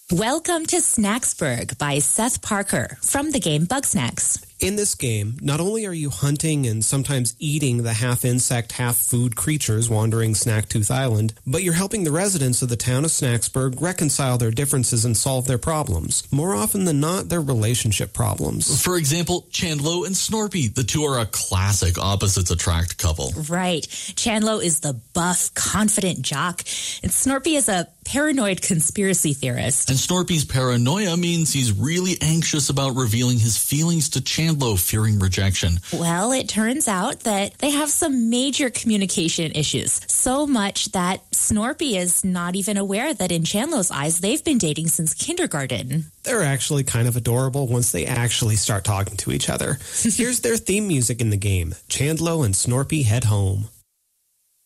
Welcome to Snacksburg by Seth Parker from the game Bugsnax. In this game, not only are you hunting and sometimes eating the half-insect, half-food creatures wandering Snacktooth Island, but you're helping the residents of the town of Snacksburg reconcile their differences and solve their problems. More often than not, they're relationship problems. For example, Chandlo and Snorpy. The two are a classic opposites attract couple. Right. Chandlo is the buff, confident jock, and Snorpy is a paranoid conspiracy theorist. And Snorpy's paranoia means he's really anxious about revealing his feelings to Chandlo, fearing rejection. Well, it turns out that they have some major communication issues. So much that Snorpy is not even aware that in Chandlo's eyes, they've been dating since kindergarten. They're actually kind of adorable once they actually start talking to each other. Here's their theme music in the game. Chandlo and Snorpy Head Home.